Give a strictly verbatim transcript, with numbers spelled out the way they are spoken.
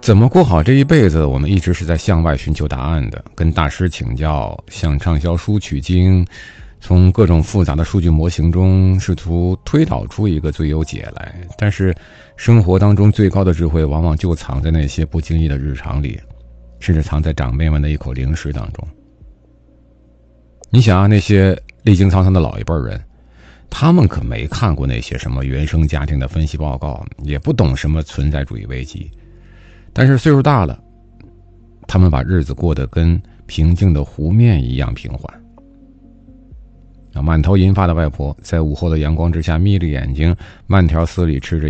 怎么过好这一辈子，我们一直是在向外寻求答案的，跟大师请教，向畅销书取经，从各种复杂的数据模型中试图推导出一个最优解来。但是生活当中最高的智慧往往就藏在那些不经意的日常里，甚至藏在长辈们的一口零食当中。你想啊，那些历经沧桑的老一辈人，他们可没看过那些什么原生家庭的分析报告，也不懂什么存在主义危机，但是岁数大了，他们把日子过得跟平静的湖面一样平缓。满头银发的外婆在午后的阳光之下眯着眼睛，慢条斯理吃着